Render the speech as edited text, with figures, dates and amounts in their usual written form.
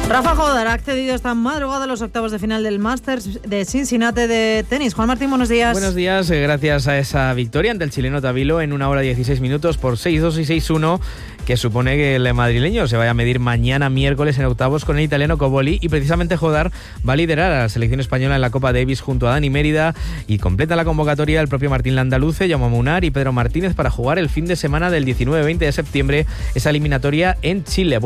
Rafa Jodar ha accedido esta madrugada a los octavos de final del Masters de Cincinnati de tenis. Juan Martín, buenos días. Buenos días, gracias a esa victoria ante el chileno Tabilo en 1 hora 16 minutos por 6-2 y 6-1, que supone que el madrileño se vaya a medir mañana miércoles en octavos con el italiano Cobolli, y precisamente Jodar va a liderar a la selección española en la Copa Davis junto a Dani Mérida, y completa la convocatoria el propio Martín Landaluce, Jaume Munar y Pedro Martínez para jugar el fin de semana del 19-20 de septiembre esa eliminatoria en Chile.